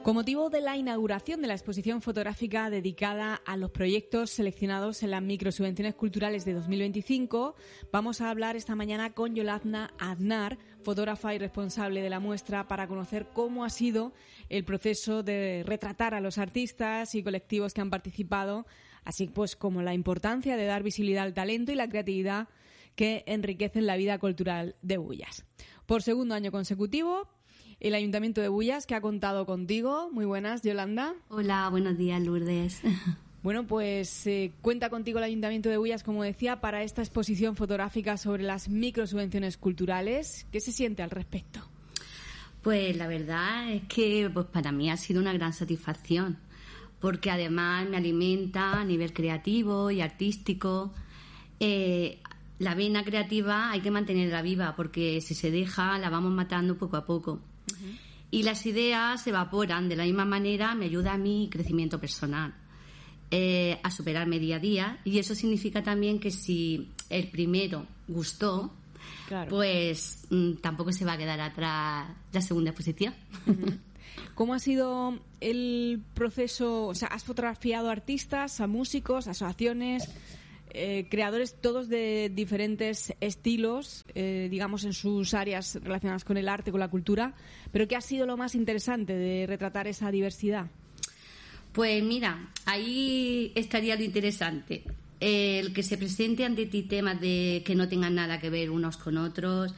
Con motivo de la inauguración de la exposición fotográfica dedicada a los proyectos seleccionados en las microsubvenciones culturales de 2025, vamos a hablar esta mañana con Yolanda Aznar, fotógrafa y responsable de la muestra, para conocer cómo ha sido el proceso de retratar a los artistas y colectivos que han participado, así pues como la importancia de dar visibilidad al talento y la creatividad que enriquecen la vida cultural de Bullas. Por segundo año consecutivo, el Ayuntamiento de Bullas, que ha contado contigo. Muy buenas, Yolanda. Hola, buenos días, Lourdes. Bueno, pues cuenta contigo el Ayuntamiento de Bullas, como decía, para esta exposición fotográfica sobre las microsubvenciones culturales. ¿Qué se siente al respecto? Pues la verdad es que para mí ha sido una gran satisfacción, porque además me alimenta a nivel creativo y artístico. La vena creativa hay que mantenerla viva, porque si se deja la vamos matando poco a poco. Y las ideas se evaporan. De la misma manera me ayuda a mi crecimiento personal, a superarme día a día, y eso significa también que si el primero gustó, claro, pues tampoco se va a quedar atrás la segunda exposición. ¿Cómo ha sido el proceso? O sea, ¿has fotografiado artistas, a músicos, asociaciones, creadores todos de diferentes estilos, digamos en sus áreas relacionadas con el arte, con la cultura? ¿Pero qué ha sido lo más interesante de retratar esa diversidad? Pues mira, ahí estaría lo interesante. El que se presente ante ti temas de que no tengan nada que ver unos con otros,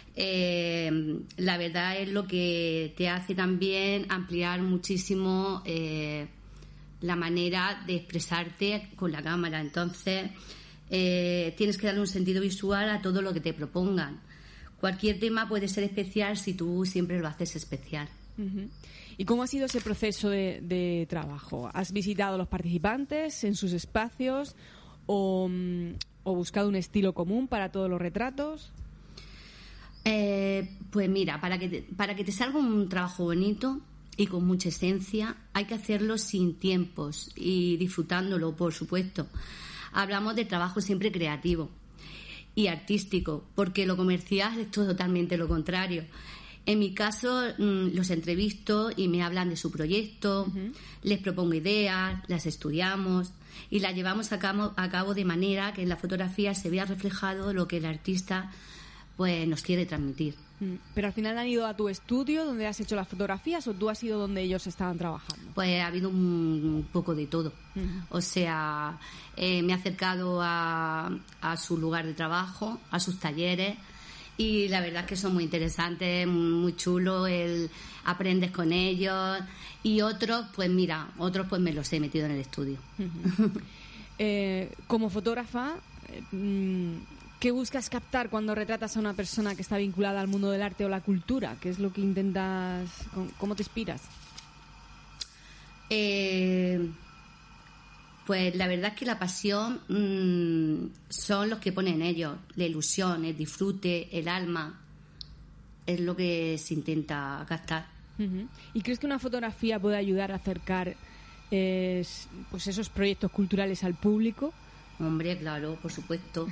la verdad es lo que te hace también ampliar muchísimo la manera de expresarte con la cámara. Entonces tienes que darle un sentido visual a todo lo que te propongan. Cualquier tema puede ser especial si tú siempre lo haces especial. Uh-huh. ¿Y cómo ha sido ese proceso de trabajo? ¿Has visitado a los participantes en sus espacios o buscado un estilo común para todos los retratos? Pues mira, para que te salga un trabajo bonito y con mucha esencia, hay que hacerlo sin tiempos y disfrutándolo, por supuesto. Hablamos de trabajo siempre creativo y artístico, porque lo comercial es totalmente lo contrario. En mi caso, los entrevisto y me hablan de su proyecto, uh-huh, les propongo ideas, las estudiamos y las llevamos a cabo de manera que en la fotografía se vea reflejado lo que el artista pues nos quiere transmitir. ¿Pero al final han ido a tu estudio donde has hecho las fotografías o tú has ido donde ellos estaban trabajando? Pues ha habido un poco de todo. Uh-huh. O sea, me he acercado a su lugar de trabajo, a sus talleres, y la verdad es que son muy interesantes, muy chulos, aprendes con ellos, y otros pues me los he metido en el estudio. Uh-huh. Como fotógrafa, ¿qué buscas captar cuando retratas a una persona que está vinculada al mundo del arte o la cultura? ¿Qué es lo que intentas? ¿Cómo te inspiras? Pues la verdad es que la pasión son los que ponen ellos, la ilusión, el disfrute, el alma, es lo que se intenta captar. Uh-huh. ¿Y crees que una fotografía puede ayudar a acercar pues esos proyectos culturales al público? Hombre, claro, por supuesto.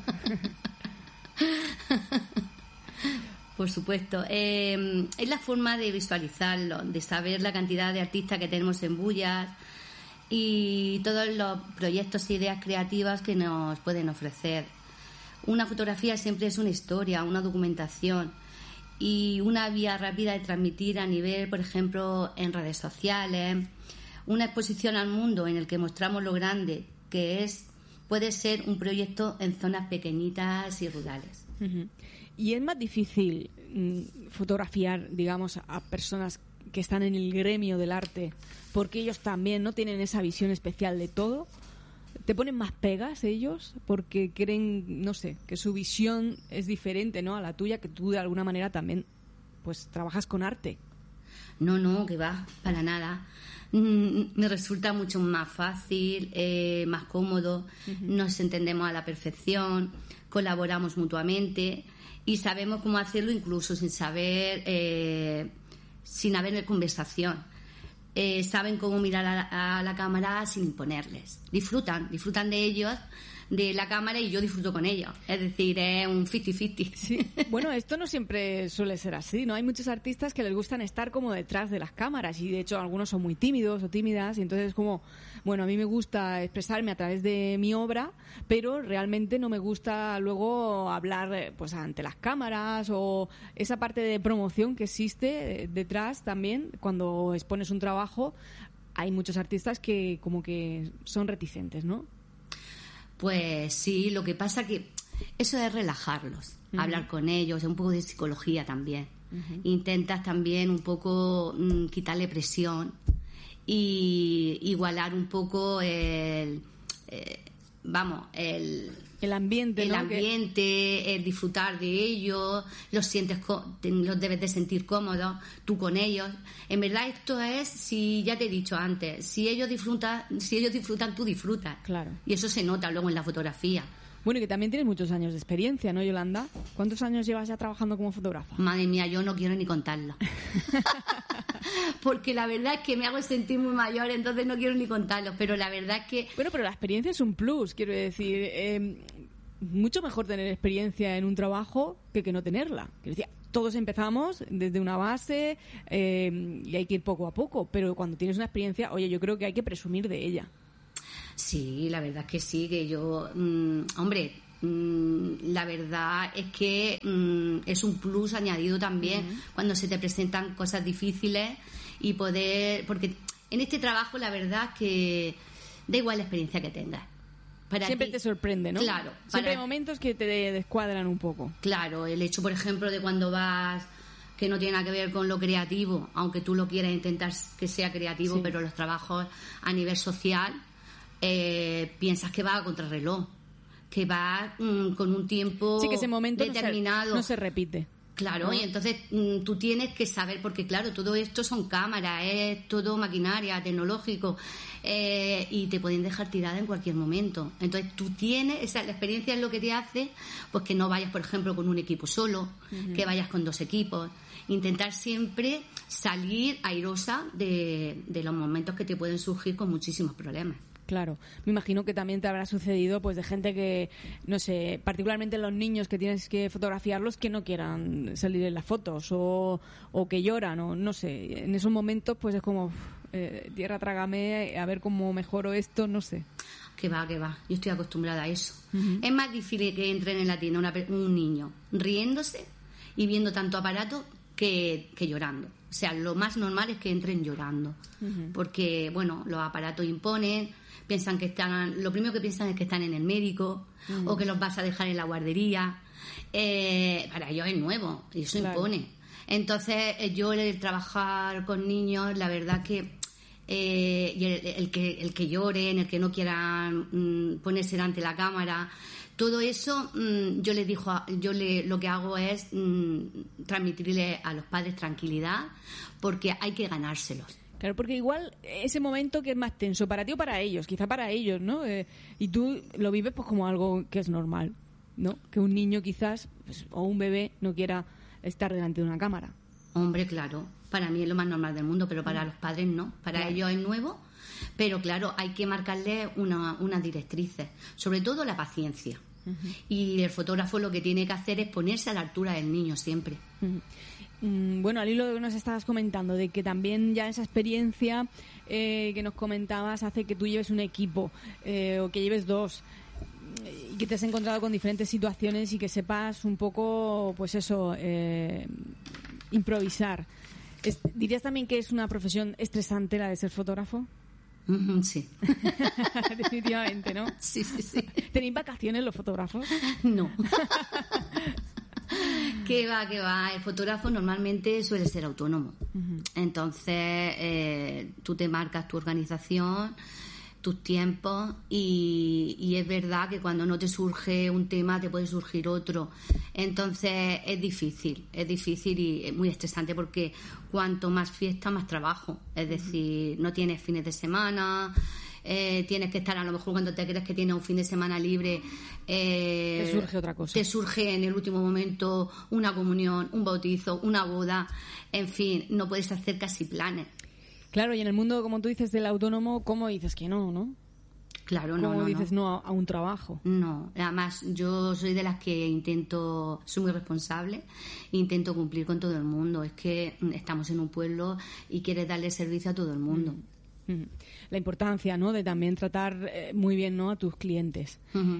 Por supuesto. Es la forma de visualizarlo, de saber la cantidad de artistas que tenemos en Bullas y todos los proyectos e ideas creativas que nos pueden ofrecer. Una fotografía siempre es una historia, una documentación y una vía rápida de transmitir a nivel, por ejemplo, en redes sociales. Una exposición al mundo en el que mostramos lo grande que puede ser un proyecto en zonas pequeñitas y rurales. Uh-huh. ¿Y es más difícil fotografiar, digamos, a personas que están en el gremio del arte porque ellos también no tienen esa visión especial de todo? ¿Te ponen más pegas ellos porque creen, no sé, que su visión es diferente, ¿no?, a la tuya, que tú de alguna manera también pues trabajas con arte? No, que va, para nada. Me resulta mucho más fácil, más cómodo. Uh-huh. Nos entendemos a la perfección, colaboramos mutuamente y sabemos cómo hacerlo incluso sin haber conversación. Saben cómo mirar a la cámara sin imponerles. Disfrutan de ellos, de la cámara y yo disfruto con ellos. Es decir, es un 50-50. Sí. Bueno, esto no siempre suele ser así, ¿no? Hay muchos artistas que les gustan estar como detrás de las cámaras y de hecho algunos son muy tímidos o tímidas y entonces como, bueno, a mí me gusta expresarme a través de mi obra, pero realmente no me gusta luego hablar pues ante las cámaras o esa parte de promoción que existe detrás también cuando expones un trabajo. Hay muchos artistas que como que son reticentes, ¿no? Pues sí, lo que pasa que eso es relajarlos, hablar con ellos, un poco de psicología también. Intentas también un poco quitarle presión y igualar un poco el ambiente, el ¿no? ambiente, el disfrutar de ellos, los debes de sentir cómodos, tú con ellos. En verdad esto es, si ya te he dicho antes, si ellos disfrutan, tú disfrutas. Claro. Y eso se nota luego en la fotografía. Bueno, y que también tienes muchos años de experiencia, ¿no, Yolanda? ¿Cuántos años llevas ya trabajando como fotógrafa? Madre mía, yo no quiero ni contarlo. Porque la verdad es que me hago sentir muy mayor, entonces no quiero ni contarlo. Pero la verdad es que... Bueno, pero la experiencia es un plus, quiero decir. Mucho mejor tener experiencia en un trabajo que no tenerla. Quiero decir, todos empezamos desde una base y hay que ir poco a poco. Pero cuando tienes una experiencia, oye, yo creo que hay que presumir de ella. Sí, la verdad es que sí, que yo... la verdad es que es un plus añadido también cuando se te presentan cosas difíciles y poder... Porque en este trabajo la verdad es que da igual la experiencia que tengas. Siempre te sorprende, ¿no? Claro. Siempre hay momentos que te descuadran un poco. Claro, el hecho, por ejemplo, de cuando vas... que no tiene nada que ver con lo creativo, aunque tú lo quieras intentar que sea creativo, pero los trabajos a nivel social... piensas que va a contrarreloj, que va con un tiempo que ese momento determinado. No se repite. Claro, ¿no? Y entonces tú tienes que saber, porque claro, todo esto son cámaras, es todo maquinaria, tecnológico, y te pueden dejar tirada en cualquier momento. Entonces tú tienes, la experiencia es lo que te hace, pues que no vayas, por ejemplo, con un equipo solo, que vayas con 2 equipos. Intentar siempre salir airosa de los momentos que te pueden surgir con muchísimos problemas. Claro, me imagino que también te habrá sucedido pues de gente que, no sé, particularmente los niños que tienes que fotografiarlos que no quieran salir en las fotos o que lloran o no sé, en esos momentos pues es como tierra trágame, a ver cómo mejoro esto, no sé. Que va, yo estoy acostumbrada a eso. Es más difícil que entren en la tienda un niño riéndose y viendo tanto aparato que llorando. O sea, lo más normal es que entren llorando, porque bueno, los aparatos imponen. Piensan que lo primero que piensan es que están en el médico o que los vas a dejar en la guardería. Para ellos es nuevo y eso impone. Entonces yo el trabajar con niños, la verdad que el que lloren, el que no quieran ponerse delante de la cámara, todo eso lo que hago es transmitirle a los padres tranquilidad, porque hay que ganárselos. Claro, porque igual ese momento que es más tenso para ti o para ellos, quizá para ellos, ¿no? Y tú lo vives pues como algo que es normal, ¿no? Que un niño quizás pues, o un bebé no quiera estar delante de una cámara. Hombre, claro, para mí es lo más normal del mundo, pero para los padres no. Para ellos es nuevo, pero claro, hay que marcarles unas directrices, sobre todo la paciencia. Y el fotógrafo lo que tiene que hacer es ponerse a la altura del niño siempre. Bueno, al hilo de lo que nos estabas comentando, de que también ya esa experiencia que nos comentabas hace que tú lleves un equipo o que lleves 2 y que te has encontrado con diferentes situaciones y que sepas un poco, pues eso, improvisar. ¿Dirías también que es una profesión estresante la de ser fotógrafo? Sí. Definitivamente, ¿no? Sí. ¿Tenéis vacaciones los fotógrafos? No. Que va. El fotógrafo normalmente suele ser autónomo. Entonces, tú te marcas tu organización, tus tiempos y es verdad que cuando no te surge un tema te puede surgir otro. Entonces, es difícil y es muy estresante porque cuanto más fiesta, más trabajo. Es decir, no tienes fines de semana... tienes que estar a lo mejor cuando te crees que tienes un fin de semana libre te surge otra cosa, te surge en el último momento una comunión, un bautizo, una boda, en fin, no puedes hacer casi planes. Claro, y en el mundo, como tú dices, del autónomo, ¿cómo dices que no? Claro, como dices, no a un trabajo. No, además yo soy de las que soy muy responsable, intento cumplir con todo el mundo. Es que estamos en un pueblo y quieres darle servicio a todo el mundo. La importancia, ¿no?, de también tratar muy bien, ¿no?, a tus clientes.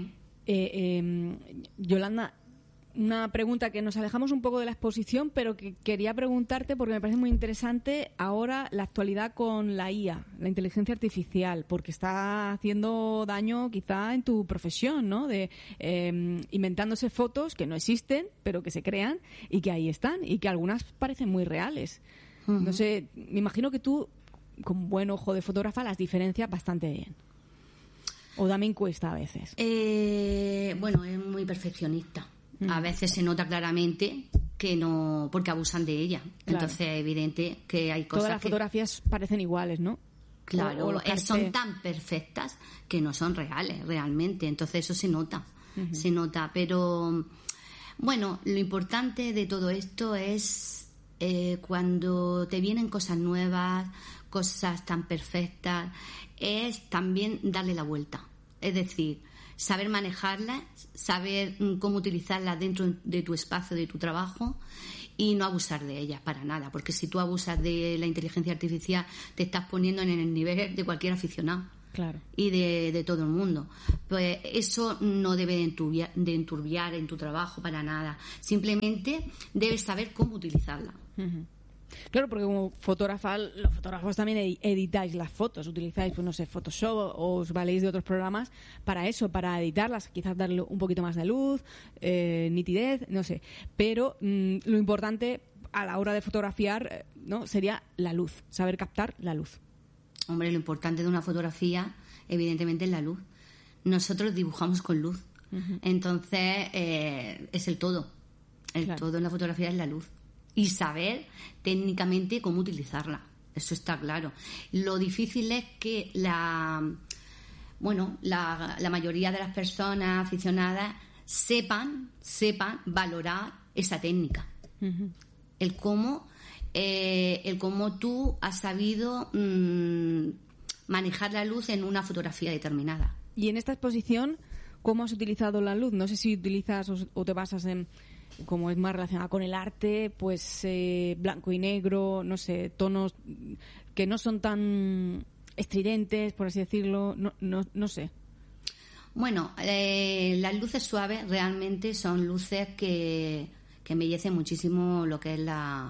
Yolanda, una pregunta que nos alejamos un poco de la exposición, pero que quería preguntarte porque me parece muy interesante ahora la actualidad con la IA, la inteligencia artificial, porque está haciendo daño quizá en tu profesión, ¿no?, de inventándose fotos que no existen, pero que se crean y que ahí están y que algunas parecen muy reales. No sé, me imagino que tú, con buen ojo de fotógrafa, las diferencias bastante bien. ¿O también cuesta a veces? Bueno, es muy perfeccionista. A veces se nota claramente que no, porque abusan de ella. Claro. Entonces es evidente que hay cosas. Todas las fotografías parecen iguales, ¿no? Claro, son tan perfectas que no son reales realmente. Entonces eso se nota, se nota. Pero bueno, lo importante de todo esto es cuando te vienen cosas nuevas, cosas tan perfectas, es también darle la vuelta. Es decir, saber manejarlas, saber cómo utilizarlas dentro de tu espacio, de tu trabajo, y no abusar de ellas para nada, porque si tú abusas de la inteligencia artificial te estás poniendo en el nivel de cualquier aficionado. Claro. Y de todo el mundo. Pues eso no debe de enturbiar en tu trabajo para nada. Simplemente debes saber cómo utilizarla. Claro, porque como fotógrafa, los fotógrafos también editáis las fotos, utilizáis, pues no sé, Photoshop o os valéis de otros programas para eso, para editarlas, quizás darle un poquito más de luz, nitidez, no sé. Pero lo importante a la hora de fotografiar, ¿no?, sería la luz, saber captar la luz. Hombre, lo importante de una fotografía, evidentemente, es la luz. Nosotros dibujamos con luz. Entonces, es el todo. El todo en la fotografía es la luz. Y saber técnicamente cómo utilizarla. Eso está claro. Lo difícil es que la mayoría de las personas aficionadas sepan valorar esa técnica. El cómo tú has sabido manejar la luz en una fotografía determinada. Y en esta exposición, ¿cómo has utilizado la luz? No sé si utilizas o te basas en, como es más relacionada con el arte, pues blanco y negro, no sé, tonos que no son tan estridentes, por así decirlo, no sé. Bueno, las luces suaves realmente son luces que embellecen muchísimo lo que es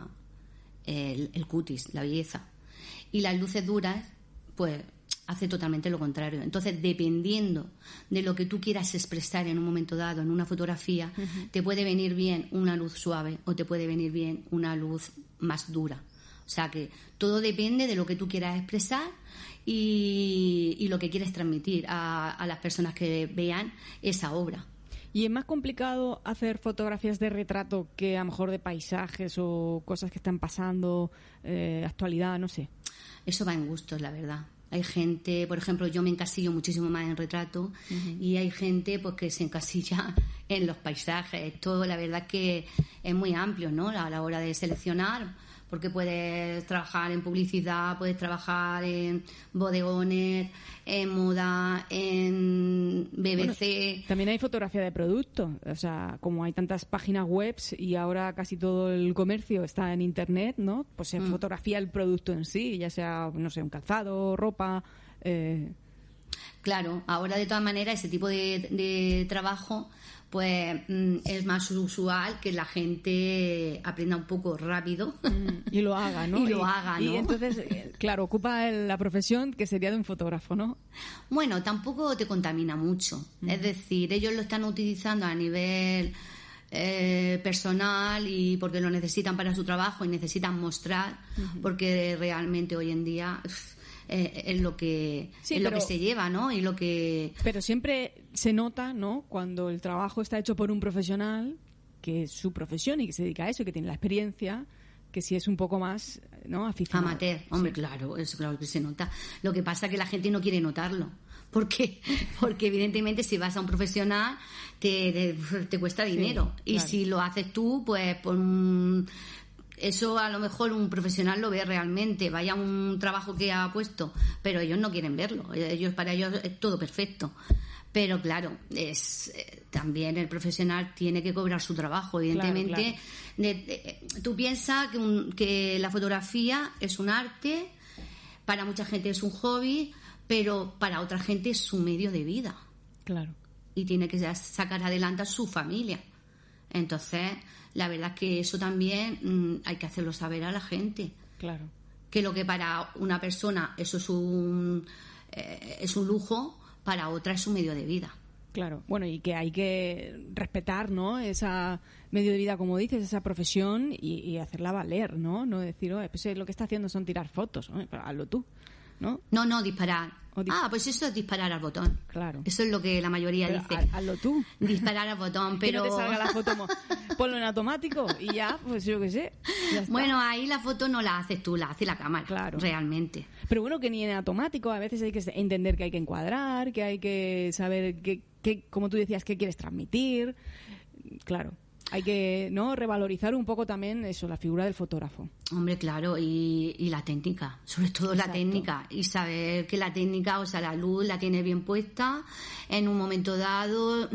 el cutis, la belleza. Y las luces duras, pues hace totalmente lo contrario. Entonces, dependiendo de lo que tú quieras expresar en un momento dado, en una fotografía, te puede venir bien una luz suave o te puede venir bien una luz más dura. O sea que todo depende de lo que tú quieras expresar y lo que quieres transmitir a las personas que vean esa obra. ¿Y es más complicado hacer fotografías de retrato que a lo mejor de paisajes o cosas que están pasando, actualidad, no sé? Eso va en gustos, la verdad. Hay gente, por ejemplo, yo me encasillo muchísimo más en retrato y hay gente pues que se encasilla en los paisajes. Esto, la verdad, que es muy amplio, ¿no?, a la hora de seleccionar, porque puedes trabajar en publicidad, puedes trabajar en bodegones, en moda, en BBC. Bueno, también hay fotografía de producto, o sea, como hay tantas páginas web y ahora casi todo el comercio está en internet, ¿no? Pues se fotografía el producto en sí, ya sea, no sé, un calzado, ropa. Claro, ahora de todas maneras ese tipo de trabajo pues es más usual que la gente aprenda un poco rápido y lo haga, ¿no? Y entonces, claro, ocupa la profesión que sería de un fotógrafo, ¿no? Bueno, tampoco te contamina mucho. Es decir, ellos lo están utilizando a nivel personal y porque lo necesitan para su trabajo y necesitan mostrar, porque realmente hoy en día es lo que lo que se lleva, ¿no? Y lo que... Pero siempre se nota, ¿no?, cuando el trabajo está hecho por un profesional, que es su profesión y que se dedica a eso y que tiene la experiencia, que si es un poco más, ¿no?, aficionado. Amateur, hombre, claro, eso claro que se nota. Lo que pasa es que la gente no quiere notarlo. Porque evidentemente si vas a un profesional te cuesta dinero. Y si lo haces tú, pues Eso a lo mejor un profesional lo ve realmente, vaya un trabajo que ha puesto, pero ellos no quieren verlo, para ellos es todo perfecto. Pero claro, también el profesional tiene que cobrar su trabajo, evidentemente. Claro. Tú piensas que la fotografía es un arte, para mucha gente es un hobby, pero para otra gente es su medio de vida. Claro. Y tiene que sacar adelante a su familia. Entonces, la verdad es que eso también hay que hacerlo saber a la gente. Claro. Que lo que para una persona eso es un lujo, para otra es un medio de vida. Claro. Bueno, y que hay que respetar, ¿no? Esa medio de vida, como dices, esa profesión y hacerla valer, ¿no? No decir, pues lo que está haciendo son tirar fotos, ¿no? Pero hazlo tú, ¿no? No, disparar. Pues eso es disparar al botón. Claro. Eso es lo que la mayoría dice. Hazlo tú. Disparar al botón, pero... Que no te salga la foto, ponlo en automático y ya, pues yo qué sé. Ya está. Bueno, ahí la foto no la haces tú, la hace la cámara, claro. Realmente. Pero bueno, que ni en automático, a veces hay que entender que hay que encuadrar, que hay que saber, como tú decías, qué quieres transmitir. Claro. Hay que revalorizar un poco también eso, la figura del fotógrafo. Hombre, claro, y la técnica, sobre todo la técnica, y saber que la técnica, o sea, la luz la tiene bien puesta en un momento dado,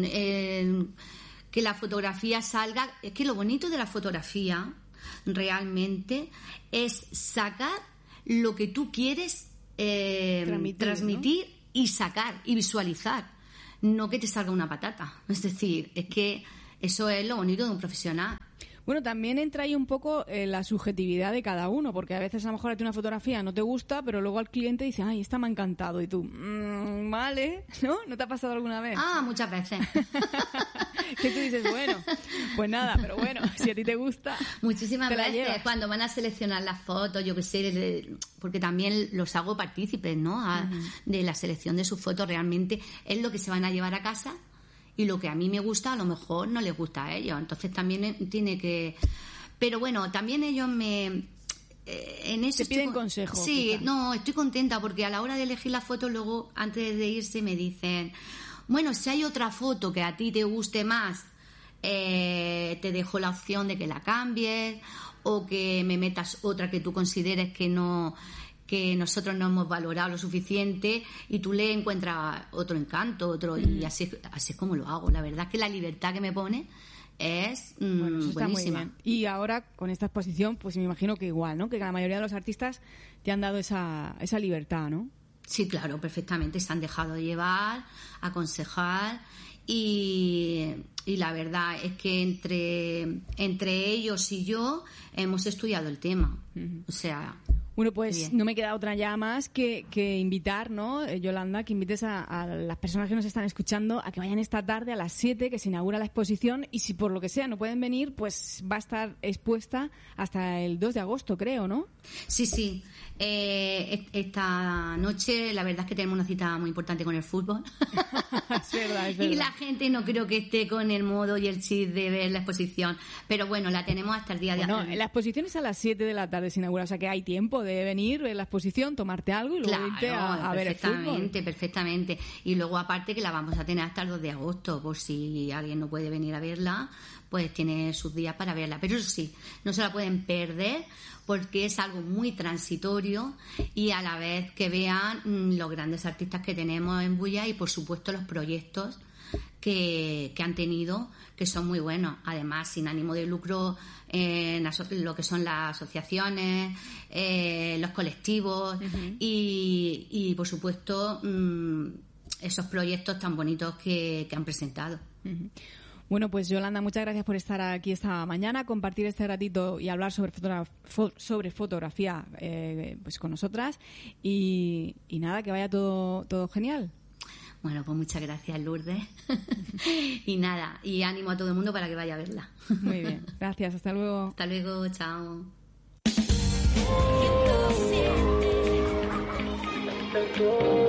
que la fotografía salga. Es que lo bonito de la fotografía realmente es sacar lo que tú quieres transmitir, ¿no? Y sacar y visualizar, no que te salga una patata. Es decir, es que eso es lo bonito de un profesional. Bueno, también entra ahí un poco la subjetividad de cada uno, porque a veces a lo mejor a ti una fotografía no te gusta, pero luego al cliente dice, ay, esta me ha encantado, y tú, vale, ¿no? ¿No te ha pasado alguna vez? Muchas veces. Que tú dices, bueno, pues nada, pero bueno, si a ti te gusta, muchísimas veces cuando van a seleccionar las fotos, yo qué sé, porque también los hago partícipes, ¿no? De la selección de sus fotos, realmente es lo que se van a llevar a casa. Y lo que a mí me gusta, a lo mejor no les gusta a ellos. Entonces también tiene que... Pero bueno, también ellos en eso te piden consejos. Sí, quizás. No, estoy contenta porque a la hora de elegir la foto, luego, antes de irse, me dicen, bueno, si hay otra foto que a ti te guste más, te dejo la opción de que la cambies o que me metas otra que tú consideres que nosotros no hemos valorado lo suficiente y tú le encuentras otro encanto, y así es como lo hago. La verdad es que la libertad que me pone es buenísima. Muy bien. Y ahora con esta exposición, pues me imagino que igual, ¿no? Que la mayoría de los artistas te han dado esa libertad, ¿no? Sí, claro, perfectamente. Se han dejado llevar, aconsejar y la verdad es que entre ellos y yo hemos estudiado el tema. O sea... Bueno, pues bien. No me queda otra ya más que invitar, ¿no, Yolanda? Que invites a las personas que nos están escuchando a que vayan esta tarde a las 7, que se inaugura la exposición, y si por lo que sea no pueden venir, pues va a estar expuesta hasta el 2 de agosto, creo, ¿no? Sí. Esta noche la verdad es que tenemos una cita muy importante con el fútbol. Es verdad. Y la gente no creo que esté con el modo y el chip de ver la exposición. Pero bueno, la tenemos hasta el día de hoy. No, la exposición es a las 7 de la tarde, se inaugura, o sea que hay tiempo de venir, ver la exposición, tomarte algo y luego irte a ver el fútbol. Perfectamente. Y luego aparte que la vamos a tener hasta el 2 de agosto, por si alguien no puede venir a verla, pues tiene sus días para verla. Pero eso sí, no se la pueden perder porque es algo muy transitorio y a la vez que vean los grandes artistas que tenemos en Bulla y por supuesto los proyectos que han tenido, que son muy buenos, además sin ánimo de lucro, lo que son las asociaciones, los colectivos y por supuesto esos proyectos tan bonitos que han presentado. Bueno, pues Yolanda, muchas gracias por estar aquí esta mañana, compartir este ratito y hablar sobre fotografía pues con nosotras y nada, que vaya todo genial. Bueno, pues muchas gracias, Lourdes. Y nada, y ánimo a todo el mundo para que vaya a verla. Muy bien, gracias, hasta luego. Hasta luego, chao. Oh